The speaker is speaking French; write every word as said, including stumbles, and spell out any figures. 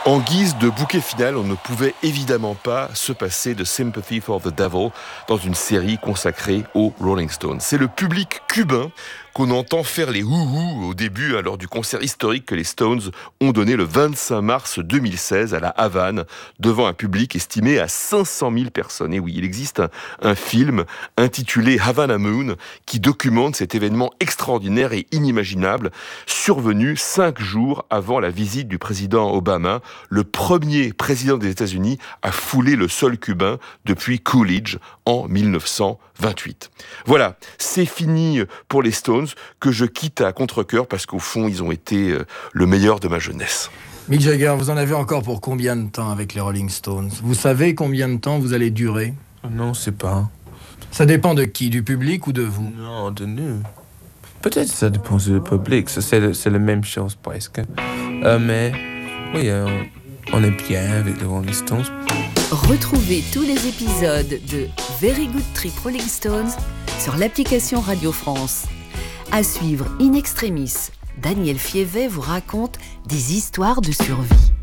En guise de bouquet final, on ne pouvait évidemment pas se passer de Sympathy for the Devil dans une série consacrée aux Rolling Stones. C'est le public cubain qu'on entend faire les houhou au début, hein, lors du concert historique que les Stones ont donné le vingt-cinq mars deux mille seize à la Havane, devant un public estimé à cinq cent mille personnes. Et oui, il existe un, un film intitulé Havana Moon qui documente cet événement extraordinaire et inimaginable survenu cinq jours avant la visite du président Obama, le premier président des États-Unis à fouler le sol cubain depuis Coolidge en dix-neuf cent vingt-huit. Voilà, c'est fini pour les Stones, que je quitte à contre-cœur parce qu'au fond, ils ont été le meilleur de ma jeunesse. Mick Jagger, vous en avez encore pour combien de temps avec les Rolling Stones ? Vous savez combien de temps vous allez durer ? Non, c'est pas. Ça dépend de qui ? Du public ou de vous ? Non, de nous. Peut-être ça dépend du public, ça, c'est, le, c'est la même chose presque. Euh, mais oui, euh, on est bien avec les Rolling Stones. Retrouvez tous les épisodes de Very Good Trip Rolling Stones sur l'application Radio France. À suivre In Extremis, Daniel Fievet vous raconte des histoires de survie.